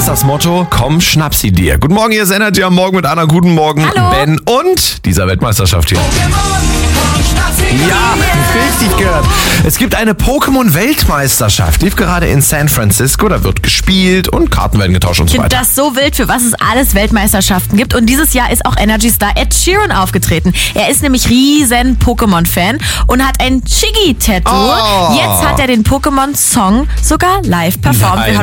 das Motto, komm, schnapp sie dir. Guten Morgen, hier ist Energy am Morgen mit Anna. Guten Morgen, Hallo. Ben und dieser Weltmeisterschaft hier. Ja, richtig gehört. Es gibt eine Pokémon-Weltmeisterschaft. Lief gerade in San Francisco. Da wird gespielt und Karten werden getauscht und Ich so finde weiter. das so wild, für was es alles Weltmeisterschaften gibt. Und dieses Jahr ist auch Energy-Star Ed Sheeran aufgetreten. Er ist nämlich riesen Pokémon-Fan und hat ein Chigi-Tattoo. Oh. Jetzt hat er den Pokémon-Song sogar live performt. Nein. Wir